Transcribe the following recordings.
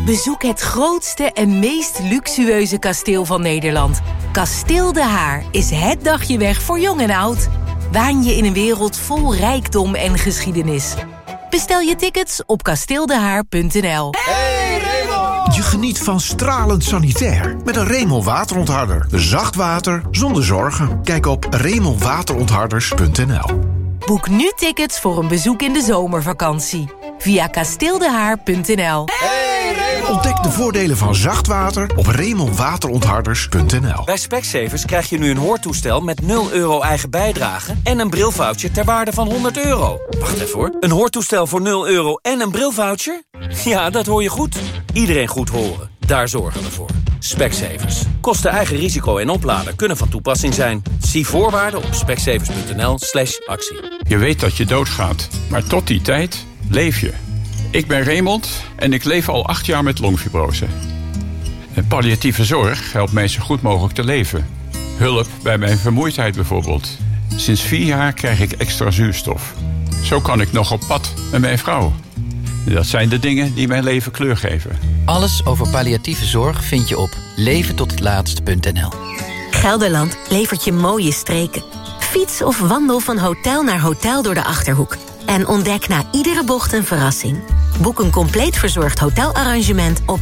Bezoek het grootste en meest luxueuze kasteel van Nederland. Kasteel De Haar is het dagje weg voor jong en oud. Waan je in een wereld vol rijkdom en geschiedenis. Bestel je tickets op kasteeldehaar.nl. Hey Raymond! Je geniet van stralend sanitair met een Raymond waterontharder. Zacht water zonder zorgen. Kijk op RaymondWaterontharders.nl. Boek nu tickets voor een bezoek in de zomervakantie. Via kasteeldehaar.nl. Ontdek de voordelen van zacht water op RaymondWaterontharders.nl. Bij Specsavers krijg je nu een hoortoestel met 0 euro eigen bijdrage en een brilvoucher ter waarde van €100. Wacht even hoor. Een hoortoestel voor 0 euro en een brilvoucher? Ja, dat hoor je goed. Iedereen goed horen. Daar zorgen we voor. Specsavers. Kosten eigen risico en oplader kunnen van toepassing zijn. Zie voorwaarden op specsavers.nl/actie. Je weet dat je doodgaat, maar tot die tijd leef je. Ik ben Raymond en ik leef al 8 jaar met longfibrose. En palliatieve zorg helpt mij zo goed mogelijk te leven. Hulp bij mijn vermoeidheid bijvoorbeeld. Sinds 4 jaar krijg ik extra zuurstof. Zo kan ik nog op pad met mijn vrouw. Dat zijn de dingen die mijn leven kleur geven. Alles over palliatieve zorg vind je op leventothetlaatst.nl. Gelderland levert je mooie streken. Fiets of wandel van hotel naar hotel door de Achterhoek. En ontdek na iedere bocht een verrassing. Boek een compleet verzorgd hotelarrangement op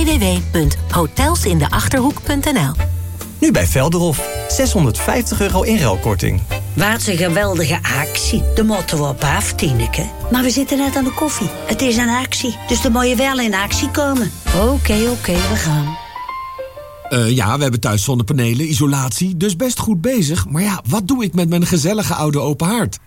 www.hotelsindeachterhoek.nl. Nu bij Velderhof. €650 inruilkorting. Waard een geweldige actie. De motten we op af, Tineke. Maar we zitten net aan de koffie. Het is een actie, dus dan moet je wel in actie komen. Oké, we gaan. Ja, we hebben thuis zonnepanelen, isolatie, dus best goed bezig. Maar ja, wat doe ik met mijn gezellige oude open haard?